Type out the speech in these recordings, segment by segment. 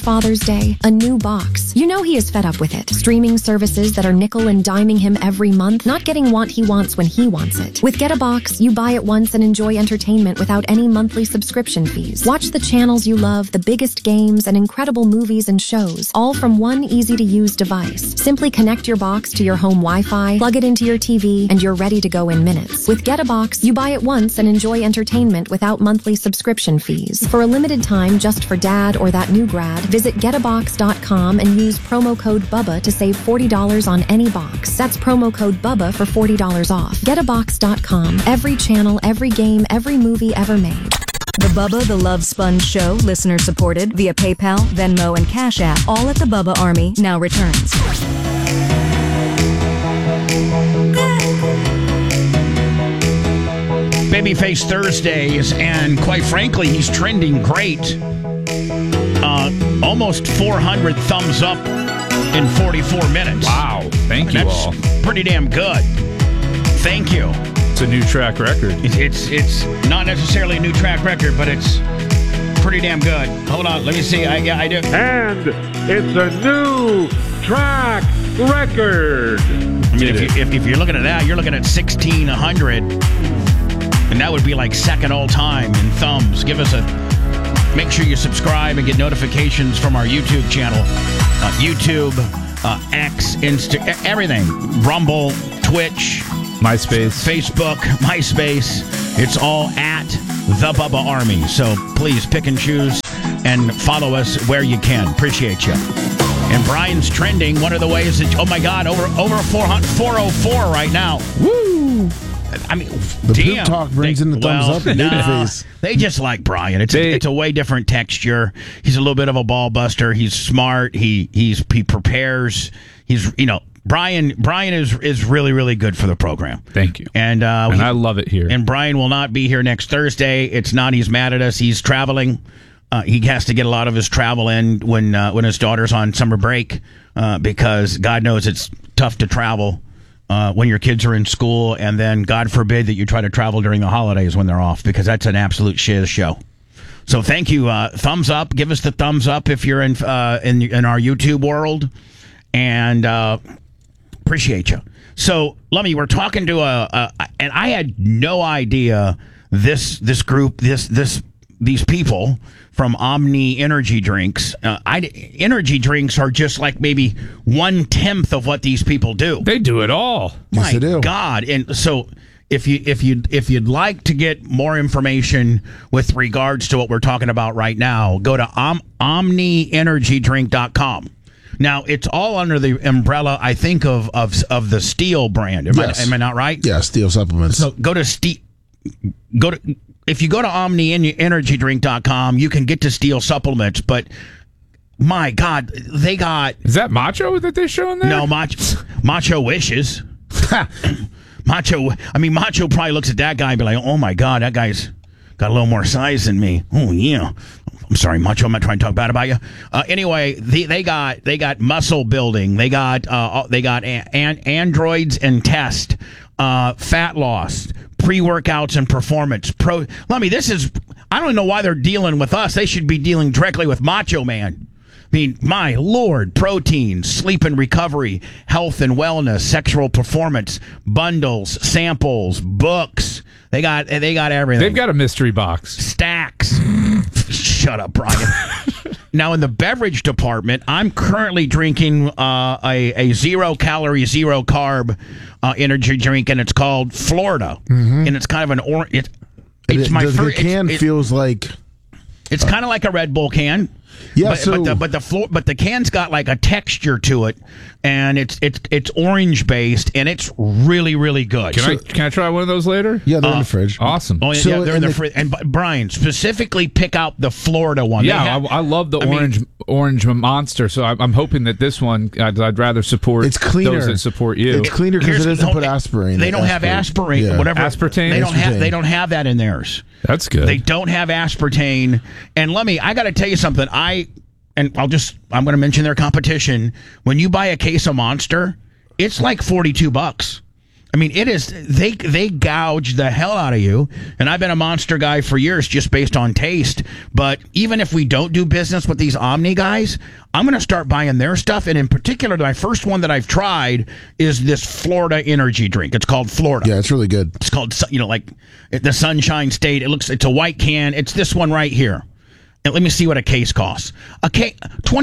Father's Day, a new box. You know he is fed up with it. Streaming services that are nickel and diming him every month, not getting what he wants when he wants it. With Get a Box, you buy it once and enjoy entertainment without any monthly subscription fees. Watch the channels you love, the biggest games, and incredible movies and shows, all from one easy-to-use device. Simply connect your box to your home Wi-Fi, plug it into your TV, and you're ready to go in minutes. With Get a Box, you buy it once and enjoy entertainment without monthly subscription fees. For a limited time, just for dad or that new grad, visit getabox.com and use promo code BUBBA to save $40 on any box. That's promo code BUBBA for $40 off. Getabox.com. Every channel, every game, every movie ever made. The Bubba the Love Sponge Show, listener supported via PayPal, Venmo, and Cash App, all at the Bubba Army, now returns. Babyface Thursdays, and quite frankly, he's trending great. Almost 400 thumbs up in 44 minutes. Wow. Thank you all. That's pretty damn good. Thank you. It's a new track record. It's not necessarily a new track record, but it's pretty damn good. Hold on. Let me see. I do. And it's a new track record. I mean, if you're looking at that, you're looking at 1,600. And that would be like second all time in thumbs. Make sure you subscribe and get notifications from our YouTube channel. YouTube, X, Insta, everything. Rumble, Twitch, MySpace, Facebook, MySpace. It's all at The Bubba Army. So please pick and choose and follow us where you can. Appreciate you. And Brian's trending. One of the ways that, oh my God, over 404 right now. Woo! I mean, the poop talk brings in the thumbs up and Babyface. They just like Brian. It's a way different texture. He's a little bit of a ball buster. He's smart. He prepares. Brian is really, really good for the program. Thank you. And I love it here. And Brian will not be here next Thursday. It's not he's mad at us. He's traveling. He has to get a lot of his travel in when his daughter's on summer break because God knows it's tough to travel when your kids are in school, and then God forbid that you try to travel during the holidays when they're off, because that's an absolute shiz show. So thank you. Thumbs up. Give us the thumbs up if you're in our YouTube world, and appreciate you. So, Lummy, we're talking to and I had no idea this group, these people from Omni Energy Drinks. Energy drinks are just like maybe 1/10 of what these people do. They do it all. Yes, they do. My God! And so, if you'd like to get more information with regards to what we're talking about right now, go to omnienergydrink.com. Now, it's all under the umbrella, I think, of the Steel brand. Am I not right? Yeah, Steel supplements. So if you go to omnienergydrink.com, you can get to Steel supplements, but my God, they got... Is that Macho that they're showing there? No, Macho wishes. Macho probably looks at that guy and be like, oh my God, that guy's got a little more size than me. Oh yeah. I'm sorry, Macho, I'm not trying to talk bad about you. Anyway, they got muscle building. They got androids and test, fat loss, pre-workouts and performance. I don't know why they're dealing with us. They should be dealing directly with Macho Man. I mean, my Lord, protein, sleep and recovery, health and wellness, sexual performance, bundles, samples, books. They got everything. They've got a mystery box. Stacks. Shut up, Brian. Now, in the beverage department, I'm currently drinking a 0-calorie, 0-carb energy drink, and it's called Florida. Mm-hmm. And it's kind of an orange. The can feels like... It's kind of like a Red Bull can. Yeah, but the can's got like a texture to it, and it's orange based, and it's really, really good. Can I try one of those later? Yeah, they're in the fridge. Awesome. Oh, yeah, they're in the fridge. And Brian, specifically pick out the Florida one. Yeah, I love the orange monster. So I'm hoping that this one I'd rather support. It's cleaner. Those that support you. It's cleaner because it doesn't put aspirin. They don't have aspirin. Yeah. Whatever. Aspartame. They don't have that in theirs. That's good. They don't have aspartame. And I got to tell you something. I'm going to mention their competition. When you buy a case of Monster, it's like $42. I mean, it is, they gouge the hell out of you. And I've been a Monster guy for years just based on taste. But even if we don't do business with these Omni guys, I'm going to start buying their stuff. And in particular, my first one that I've tried is this Florida energy drink. It's called Florida. Yeah, it's really good. It's called, like the Sunshine State. It's a white can. It's this one right here. And let me see what a case costs. A case,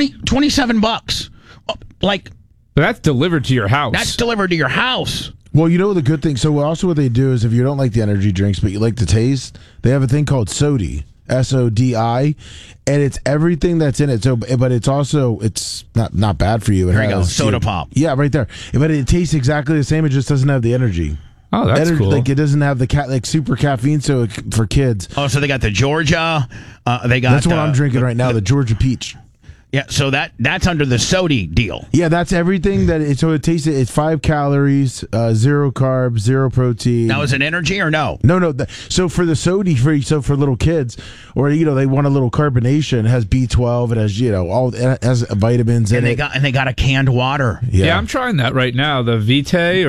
$27. Like, but that's delivered to your house. That's delivered to your house. Well, you know the good thing. So also what they do is if you don't like the energy drinks but you like the taste, they have a thing called SODI, SODI, and it's everything that's in it. So, but it's also not bad for you. There you go, soda pop. Yeah, right there. But it tastes exactly the same. It just doesn't have the energy. Oh, that's cool. Like it doesn't have the super caffeine, so for kids. Oh, so they got the Georgia. They got. That's what I'm drinking right now. The Georgia Peach. Yeah, so that's under the SODI deal. Yeah, that's everything so it tastes. It's 5 calories, 0 carbs, 0 protein. Now, is it energy or no? No. So for the SODI, for little kids, or they want a little carbonation. It has B12. It has it has vitamins in it. And they got a canned water. Yeah, I'm trying that right now. The Vitae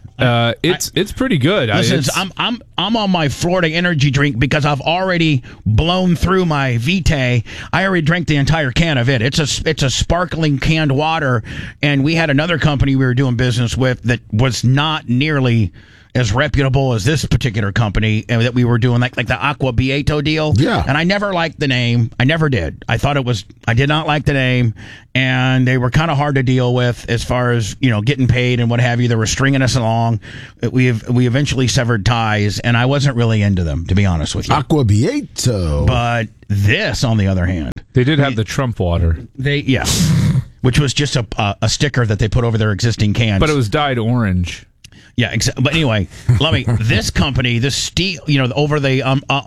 it's pretty good. Listen, I'm on my Florida energy drink because I've already blown through my Vitae. I already drank the entire can of it. It's a sparkling canned water, and we had another company we were doing business with that was not nearly as reputable as this particular company, and that we were doing like the Aqua Bieto deal. Yeah. And I never liked the name. I never did. I did not like the name, and they were kind of hard to deal with as far as, getting paid and what have you. They were stringing us along. We eventually severed ties, and I wasn't really into them, to be honest with you. Aqua Bieto. But this, on the other hand, they did have the Trump water. Which was just a sticker that they put over their existing cans. But it was dyed orange. Yeah, but anyway, this company, this steel, over the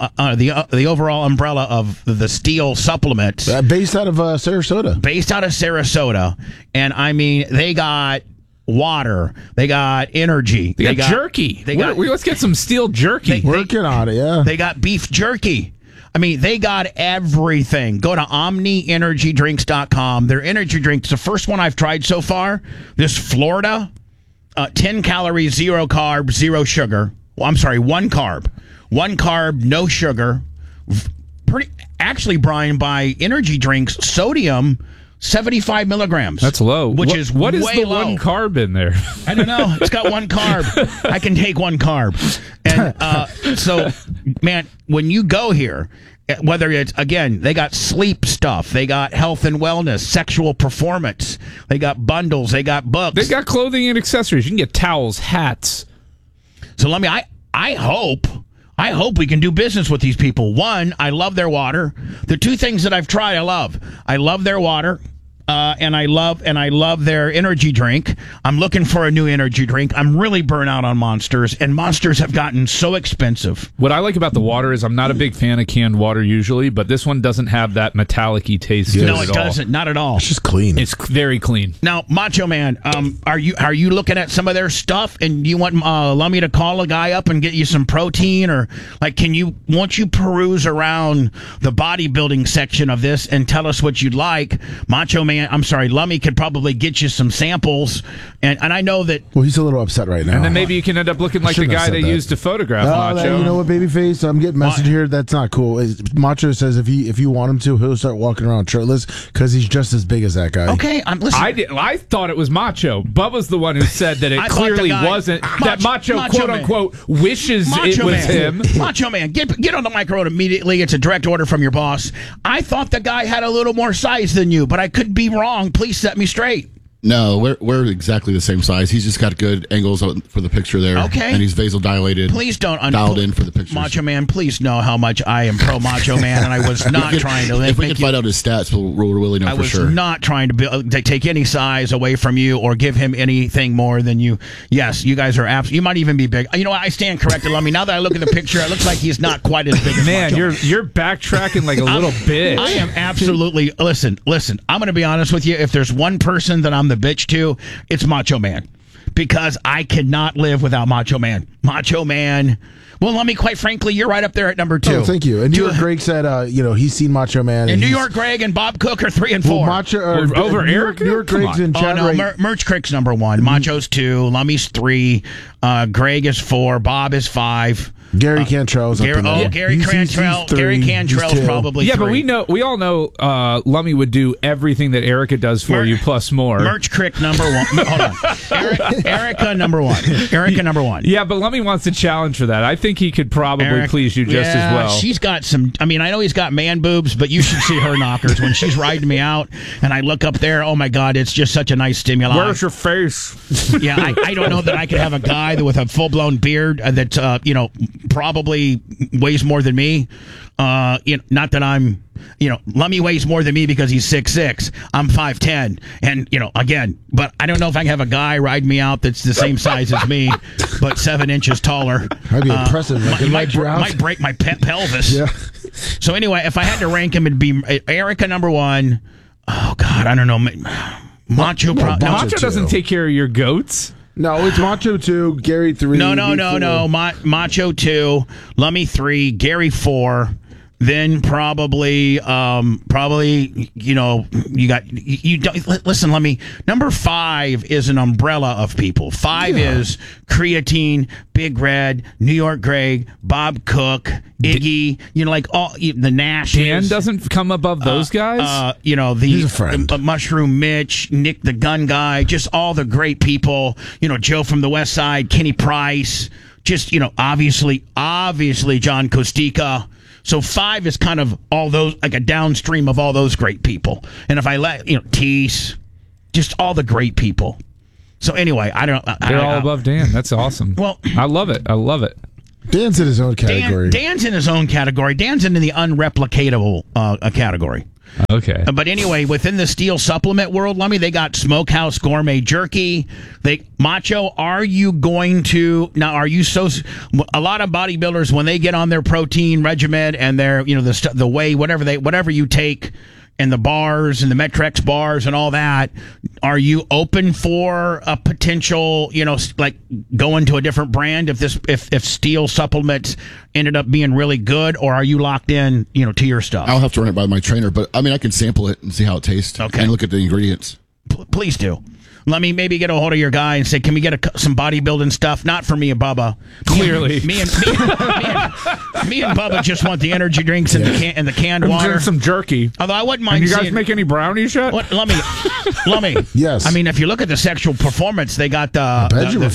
overall umbrella of the steel supplements, based out of Sarasota. Based out of Sarasota, and I mean, they got water, they got energy, they got jerky. Let's get some steel jerky. Working on it, yeah. They got beef jerky. I mean, they got everything. Go to OmniEnergyDrinks.com. Their energy drinks, the first one I've tried so far, this Florida. 10 calories, 0 carbs, 0 sugar. Well, I'm sorry, 1 carb. 1 carb, no sugar. Actually, Brian, by energy drinks, sodium, 75 milligrams. That's low. What is the low. 1 carb in there? I don't know. It's got 1 carb. I can take 1 carb. And so, man, when you go here, whether it's, again, they got sleep stuff, they got health and wellness, sexual performance, they got bundles, they got books. They got clothing and accessories. You can get towels, hats. So I hope we can do business with these people. One, I love their water. The 2 things that I've tried, I love. I love their water. And I love their energy drink. I'm looking for a new energy drink. I'm really burnt out on Monsters, and Monsters have gotten so expensive. What I like about the water is I'm not a big fan of canned water usually, but this one doesn't have that metallic-y taste to it at all. No, it doesn't. Not at all. It's just clean. It's very clean. Now, Macho Man, are you looking at some of their stuff, and you want Lummy to call a guy up and get you some protein, or won't you peruse around the bodybuilding section of this and tell us what you'd like? Macho Man, I'm sorry, Lummy could probably get you some samples, and I know that. Well, he's a little upset right now. And then maybe you can end up looking like the guy they used to photograph Macho. You know what, babyface? I'm getting a message here. That's not cool. Macho says if you want him to, he'll start walking around shirtless because he's just as big as that guy. Okay, I'm listening. I thought it was Macho. Bubba's the one who said that it clearly wasn't. That Macho quote unquote wishes it was him. Macho Man, get on the microphone immediately. It's a direct order from your boss. I thought the guy had a little more size than you, but I could be wrong. Please set me straight. No, we're exactly the same size. He's just got good angles for the picture there. Okay. And he's vasodilated. Please don't dialed in for the pictures. Macho Man, please know how much I am pro Macho Man, and I was not trying to. If we can find out his stats, we'll really know for sure. I was not trying to take any size away from you or give him anything more than you. Yes, you guys are absolutely. You might even be big. You know what? I stand corrected, Lummy. Now that I look at the picture, it looks like he's not quite as big as Macho Man. You're backtracking like a little bitch. I am absolutely. Listen. I'm going to be honest with you. If there's one person that I'm the bitch to, it's Macho Man. because I cannot live without Macho Man. Macho Man. Well, let me, quite frankly, you're right up there at number 2. Oh, thank you. And New York Greg said, he's seen Macho Man. And New York Greg and Bob Cook are 3 and 4. Well, Macho over Eric. New York Greg's in chat. Merch Crick's number 1. Macho's 2. Lummy's 3. Greg is 4. Bob is 5. Gary Cantrell's up in there. Gary Cantrell. Gary Cantrell's probably 3. But we all know Lummy would do everything that Erica does for you plus more. Merch Crick number 1. Hold on. Erica number 1. Erica number 1. Yeah, but Lummy wants a challenge for that. I think he could probably please you just as well. She's got some. I mean, I know he's got man boobs, but you should see her knockers when she's riding me out, and I look up there. Oh my God, it's just such a nice stimuli. Where's your face? Yeah, I don't know that I could have a guy with a full blown beard that probably weighs more than me. Not that I'm, Lummy weighs more than me because he's 6'6". I'm 5'10", and again, but I don't know if I can have a guy ride me out that's the same size as me, but 7 inches taller. That'd be impressive. Might break my pelvis. Yeah. So anyway, if I had to rank him, it'd be Erica number 1. Oh God, I don't know. Macho doesn't take care of your goats. No, it's Macho 2, Gary 3. No. Macho 2, Lummy 3, Gary 4. Then probably, you don't listen. Let me. Number 5 is an umbrella of people. 5 is Creatine, Big Red, New York Greg, Bob Cook, Iggy. Like all the Nash. Dan doesn't come above those guys. He's a friend. Mushroom Mitch, Nick the Gun Guy, just all the great people. Joe from the West Side, Kenny Price. Just obviously John Costica. So 5 is kind of all those, like a downstream of all those great people. And if I let, Tease, just all the great people. So anyway, They're all above Dan. That's awesome. Well, I love it. Dan's in his own category. Dan's in his own category. Dan's into the unreplicatable category. Okay. But anyway, within the steel supplement world, Lummy, they got Smokehouse Gourmet Jerky. Macho, are you going to... Now, are you so... A lot of bodybuilders, when they get on their protein regimen and their, the whey, whatever you take, and the bars and the Metrex bars and all that, are you open for a potential, like going to a different brand if steel supplements ended up being really good, or are you locked in, to your stuff? I'll have to run it by my trainer, but I mean, I can sample it and see how it tastes. Okay. And look at the ingredients. Please do. Let me maybe get a hold of your guy and say, can we get some bodybuilding stuff? Not for me and Bubba. Clearly. Me and Bubba just want the energy drinks and the canned water. And some jerky. Although I wouldn't mind. And you guys make any brownies yet? Let me. Yes. I mean, if you look at the sexual performance, they got the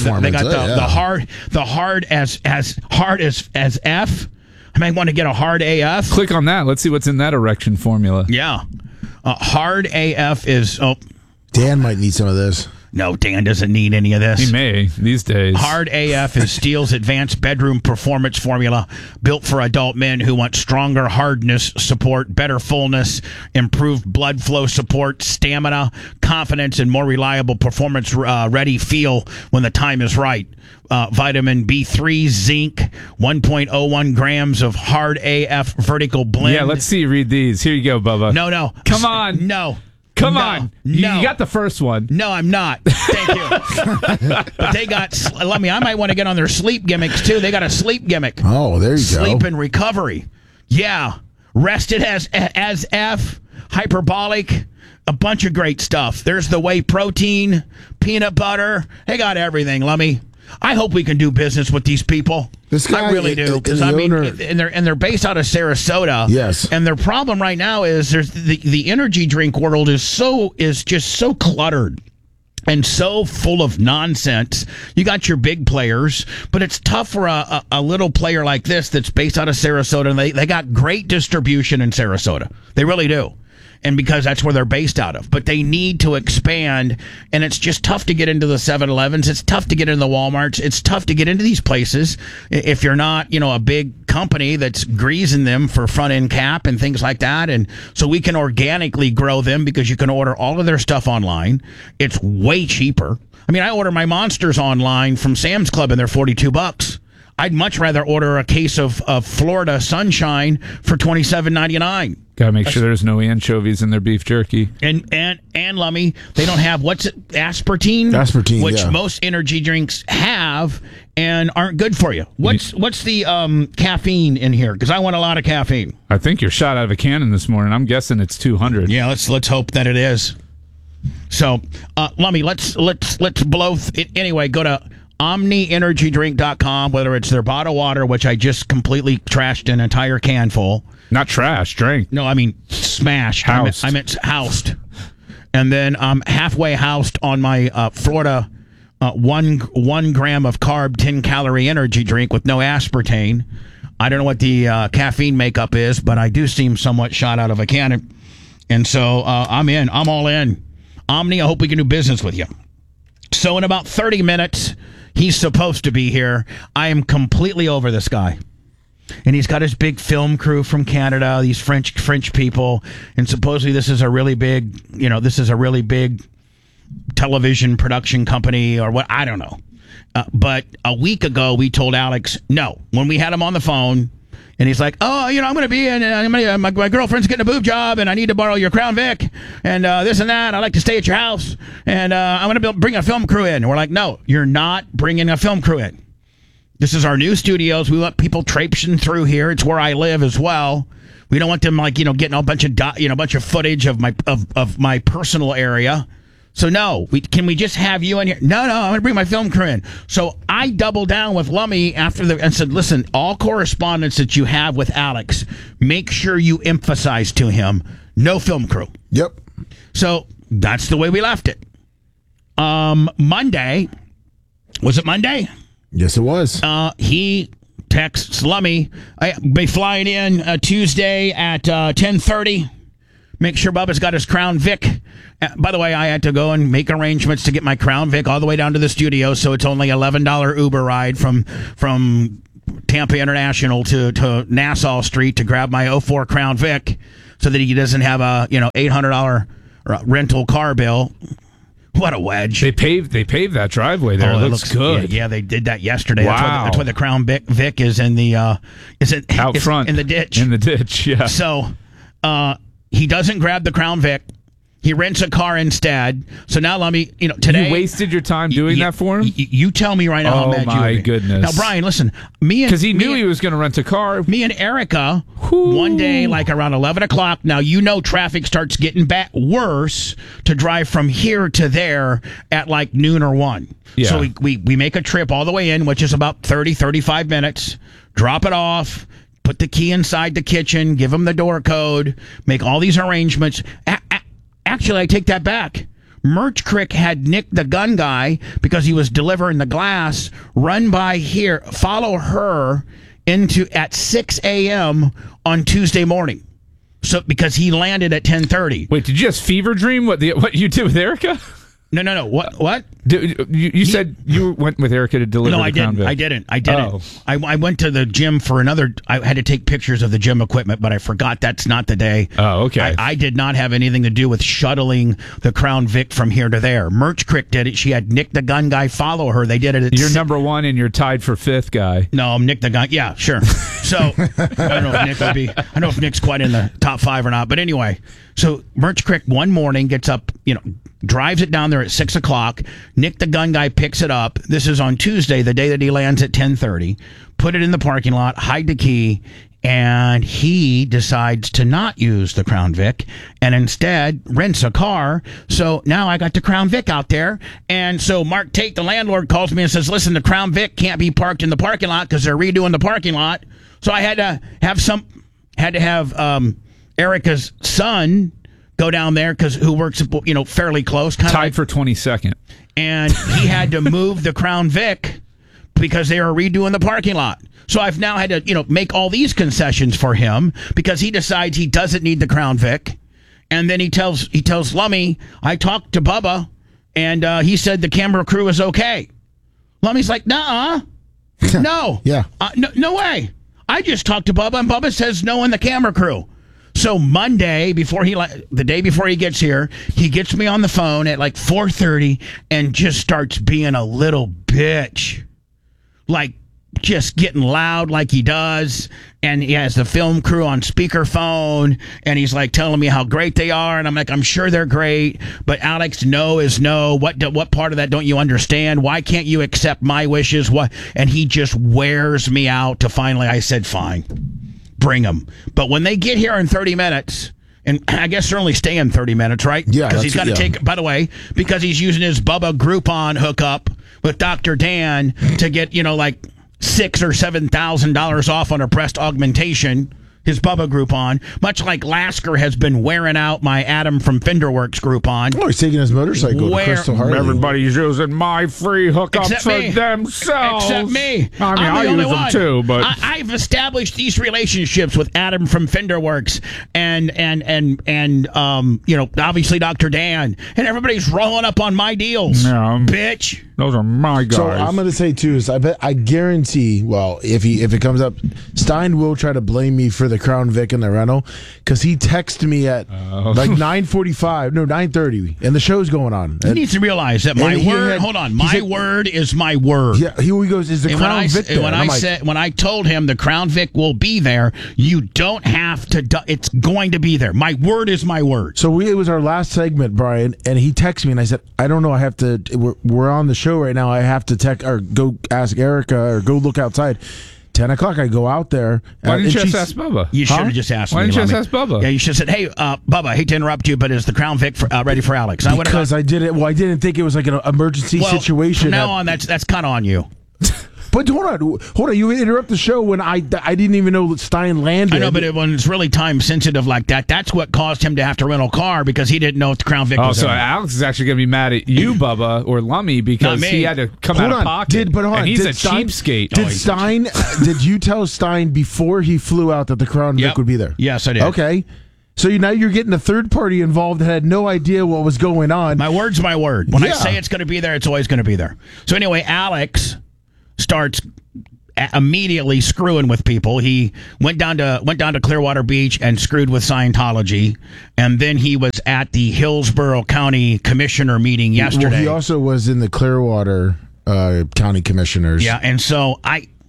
hard as F. I might want to get a hard AF. Click on that. Let's see what's in that erection formula. Yeah. Hard AF is... Dan might need some of this. No, Dan doesn't need any of this. He may these days. Hard AF is Steel's advanced bedroom performance formula built for adult men who want stronger hardness support, better fullness, improved blood flow support, stamina, confidence, and more reliable performance ready feel when the time is right. Vitamin B3, zinc, 1.01 grams of Hard AF vertical blend. Yeah, let's see you read these. Here you go, Bubba. No. Come on. No. Come on. You got the first one. No, I'm not. Thank you. But they got, I might want to get on their sleep gimmicks, too. They got a sleep gimmick. Oh, there you go. Sleep and recovery. Yeah. Rested as F, hyperbolic, a bunch of great stuff. There's the whey protein, peanut butter. They got everything, Lummy. I hope we can do business with these people. This guy, I really do, because they're based out of Sarasota. Yes, and their problem right now is there's the energy drink world is just so cluttered and so full of nonsense. You got your big players, but it's tough for a little player like this that's based out of Sarasota. And they got great distribution in Sarasota. They really do. And because that's where they're based out of. But they need to expand, and it's just tough to get into the 7-Elevens. It's tough to get into the Walmarts. It's tough to get into these places if you're not, a big company that's greasing them for front-end cap and things like that. And so we can organically grow them because you can order all of their stuff online. It's way cheaper. I mean, I order my Monsters online from Sam's Club, and they're $42. I'd much rather order a case of Florida Sunshine for $27.99. Gotta make sure there's no anchovies in their beef jerky. And Lummy, they don't have aspartame? Aspartame, which yeah. most energy drinks have and aren't good for you. What's the caffeine in here? Because I want a lot of caffeine. I think you're shot out of a cannon this morning. I'm guessing it's 200. Yeah, let's hope that it is. So, Lummy, let's blow it anyway. Go to OmniEnergyDrink.com, whether it's their bottled water, which I just completely trashed an entire can full. Not trash, drink. No, I mean smashed. Housed. I meant housed. And then I'm halfway housed on my Florida 1 gram of carb, 10-calorie energy drink with no aspartame. I don't know what the caffeine makeup is, but I do seem somewhat shot out of a cannon. And so I'm in. I'm all in. Omni, I hope we can do business with you. So in about 30 minutes, he's supposed to be here. I am completely over this guy. And he's got his big film crew from Canada, these French people, and supposedly this is a really big television production company or what, I don't know. But a week ago we told Alex no when we had him on the phone, and he's like, "Oh, I'm going to be in. My girlfriend's getting a boob job, and I need to borrow your Crown Vic, and this and that. I like to stay at your house, and I'm going to bring a film crew in." And we're like, "No, you're not bringing a film crew in. This is our new studios. We want people traipsing through here. It's where I live as well. We don't want them getting a bunch of footage of my personal area. So no, can we just have you in here? No, I'm going to bring my film crew in." So I doubled down with Lummy and said, "Listen, all correspondence that you have with Alex, make sure you emphasize to him, no film crew." Yep. So that's the way we left it. Monday, was it Monday? Yes, it was. He texts Lummy, "I'll be flying in Tuesday at 10:30. Make sure Bubba's got his Crown Vic." By the way, I had to go and make arrangements to get my Crown Vic all the way down to the studio, so it's only $11 Uber ride from Tampa International to Nassau Street to grab my 04 Crown Vic, so that he doesn't have a $800 rental car bill. What a wedge! They paved that driveway there. It looks good. Yeah, they did that yesterday. Wow. That's why the Crown Vic is in the out front in the ditch. In the ditch, yeah. So he doesn't grab the Crown Vic. He rents a car instead. So now, Lummy, today... You wasted your time doing that for him? You tell me right now how mad you my are. goodness. Now, Brian, listen. Because he knew he was going to rent a car. Me and Erica, one day, around 11 o'clock, now traffic starts getting worse to drive from here to there at noon or 1. Yeah. So we make a trip all the way in, which is about 30, 35 minutes, drop it off, put the key inside the kitchen, give him the door code, make all these arrangements. Actually, I take that back. Merch Crick had Nick the gun guy, because he was delivering the glass, run by here, follow her at 6 a.m. on Tuesday morning. So because he landed at 10:30. Wait, did you just fever dream what you did with Erica? No. What? You said you went with Erica to deliver the Crown Vic. I didn't. Oh. I went to the gym for I had to take pictures of the gym equipment, but I forgot that's not the day. Oh, okay. I did not have anything to do with shuttling the Crown Vic from here to there. Merch Crick did it. She had Nick the gun guy follow her. They did it. You're number 1 and you're tied for 5th guy. No, I'm Nick the gun. Yeah, sure. So I don't know if Nick would be. I don't know if Nick's quite in the top 5 or not. But anyway, so Merch Crick one morning gets up, drives it down there at 6 o'clock. Nick the gun guy picks it up. This is on Tuesday, the day that he lands at 10:30. Put it in the parking lot, hide the key, and he decides to not use the Crown Vic and instead rents a car. So now I got the Crown Vic out there. And so Mark Tate, the landlord, calls me and says, "Listen, the Crown Vic can't be parked in the parking lot because they're redoing the parking lot." So I had to have Erica's son go down there, who works fairly close, tied for 22nd, and he had to move the Crown Vic because they were redoing the parking lot. So I've now had to make all these concessions for him because he decides he doesn't need the Crown Vic, and then he tells Lummy, "I talked to Bubba, and he said the camera crew is okay." Lummy's like, "Nuh-uh, no, yeah, no way. I just talked to Bubba, and Bubba says no in the camera crew." So Monday, the day before he gets here, he gets me on the phone at 4:30 and just starts being a little bitch. just getting loud like he does, and he has the film crew on speakerphone, and he's like telling me how great they are, and I'm like, I'm sure they're great, but Alex, no is no. What part of that don't you understand? Why can't you accept my wishes? What? And he just wears me out to finally I said, fine, bring them. But when they get here in 30 minutes, and I guess they're only staying 30 minutes, right? Yeah. Because he's got to take, by the way, because he's using his Bubba Groupon hookup with Dr. Dan to get, like $6,000 or $7,000 off on a breast augmentation, his Bubba Groupon, much like Lasker has been wearing out my Adam from Fenderworks Groupon. Oh, he's taking his motorcycle to Crystal Harley. Everybody's using my free hookups for themselves. Except me. I mean, I use them too, but I've established these relationships with Adam from Fenderworks and obviously Dr. Dan, and everybody's rolling up on my deals. Yeah, bitch. Those are my guys. So I'm going to say too is I guarantee. Well, if it comes up, Stein will try to blame me for the Crown Vic and the rental because he texted me at like 9:30, and the show's going on. He needs to realize that my word. Hold on, my word is my word. Yeah, he goes. Is the Crown Vic there? When I told him the Crown Vic will be there, you don't have to. It's going to be there. My word is my word. So it was our last segment, Brian, and he texted me, and I said, I don't know. I have to. We're on the show right now. I have to text or go ask Erica or go look outside. 10 o'clock, I go out there. Why didn't you just ask Bubba? You should have just asked me. Why didn't you just ask Bubba? Yeah, you should have said, hey, Bubba, I hate to interrupt you, but is the Crown Vic ready for Alex? Because I did it. Well, I didn't think it was like an emergency situation. From now on, that's kind of on you. But hold on. You interrupt the show when I didn't even know that Stein landed. I know, but when it's really time sensitive like that, that's what caused him to have to rent a car because he didn't know if the Crown Vic was so there. Alex is actually going to be mad at you, Bubba, or Lummy, because he had to come out of pocket. And he's a cheapskate. Did you tell Stein before he flew out that the Crown Vic would be there? Yes, I did. Okay. So now you're getting a third party involved that had no idea what was going on. My word's my word. When I say it's going to be there, it's always going to be there. So anyway, Alex starts immediately screwing with people. He went down to Clearwater Beach and screwed with Scientology, and then he was at the Hillsborough County Commissioner meeting yesterday. Well, he also was in the Clearwater County Commissioners. Yeah, and so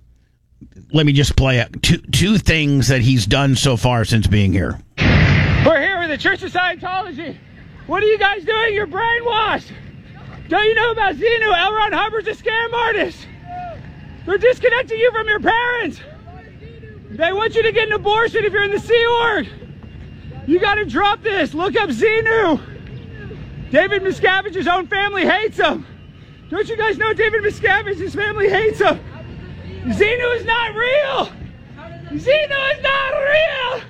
let me just play two things that he's done so far since being here. We're here with the Church of Scientology. What are you guys doing? You're brainwashed. Don't you know about Xenu? L. Ron Hubbard's a scam artist. They're disconnecting you from your parents. They want you to get an abortion if you're in the Sea Org. You got to drop this. Look up Xenu. David Miscavige's own family hates him. Don't you guys know David Miscavige's family hates him? Xenu is not real. Xenu is not real.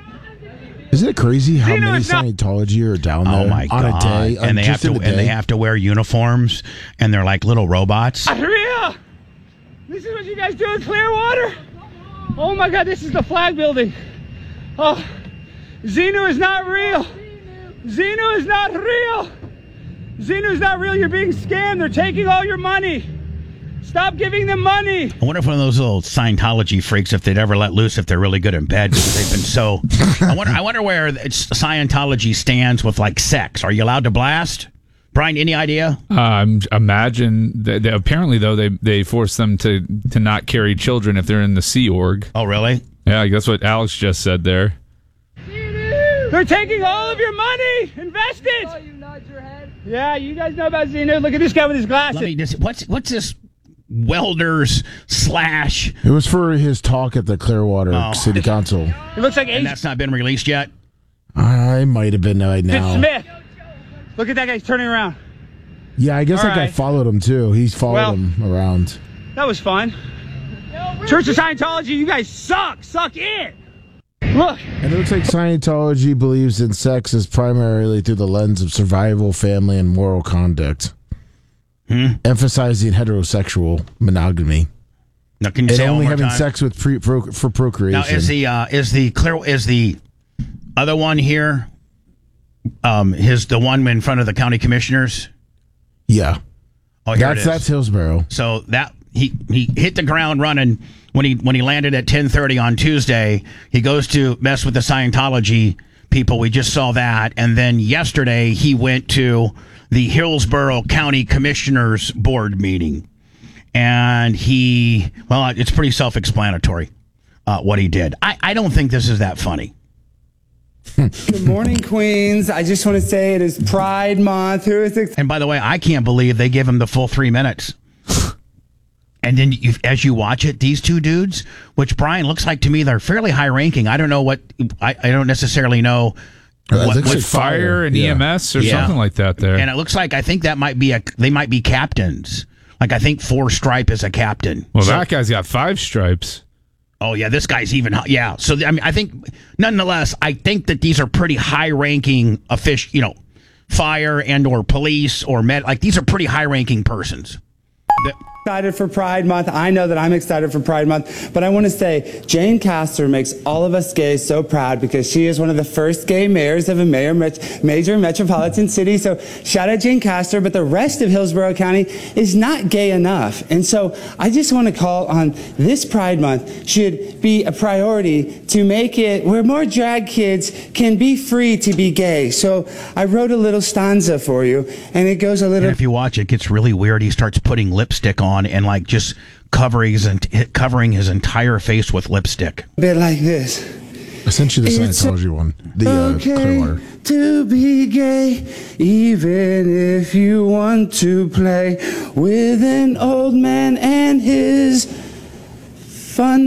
Isn't it crazy how many Scientology are down there on a day? And they have to wear uniforms, and they're like little robots. Not real. This is what you guys do in Clearwater? Oh my God, this is the flag building. Oh, Xenu is not real. Xenu is not real. Xenu is not real. You're being scammed. They're taking all your money. Stop giving them money. I wonder if one of those little Scientology freaks, if they'd ever let loose, if they're really good in bed. They've been so. I wonder where Scientology stands with like sex. Are you allowed to blast? Brian, any idea? Imagine that apparently though they force them to not carry children if they're in the Sea Org. Oh, really? Yeah, that's what Alex just said there. They're taking all of your money. Invest it. Oh, you nod your head. Yeah, you guys know about Xenu. Look at this guy with his glasses. What's this? Welders / It was for his talk at the Clearwater City Council. It looks like and that's not been released yet. I might have been right now. Smith. Look at that guy. He's turning around. Yeah, I guess that guy followed him, too. He's followed him around. That was fun. Church of Scientology, you guys suck. Suck it. Look. And it looks like Scientology believes in sex as primarily through the lens of survival, family, and moral conduct. Emphasizing heterosexual monogamy. Now, can you say only having time? sex with for procreation. Now, is the other one here? The one in front of the county commissioners? Yeah. Oh, here it is. That's Hillsborough. So that he hit the ground running when he landed at 10:30 on Tuesday. He goes to mess with the Scientology people. We just saw that, and then yesterday he went to the Hillsborough County Commissioners Board meeting, and it's pretty self-explanatory what he did. I don't think this is that funny. Good morning, Queens. I just want to say it is Pride Month. And by the way, I can't believe they give him the full 3 minutes. And then as you watch it, these two dudes, which Brian looks like to me, they're fairly high ranking. I don't know I don't necessarily know what fire and EMS or something like that there. And it looks like I think that they might be captains. Like I think 4 Stripe is a captain. Well, that guy's got 5 stripes. Oh yeah, this guy's even So I mean, I think nonetheless, I think that these are pretty high ranking official, fire and or police or med. Like these are pretty high ranking persons. Excited for Pride Month. I know that I'm excited for Pride Month, but I want to say Jane Castor makes all of us gays so proud because she is one of the first gay mayors of a major metropolitan city. So shout out Jane Castor, but the rest of Hillsborough County is not gay enough. And so I just want to call on this Pride Month should be a priority to make it where more drag kids can be free to be gay. So I wrote a little stanza for you, and it goes a little... And if you watch, it gets really weird. He starts putting lipstick on and like just covering his entire face with lipstick. A bit like this. I sent you the Scientology one. The okay to be gay, even if you want to play with an old man and his fun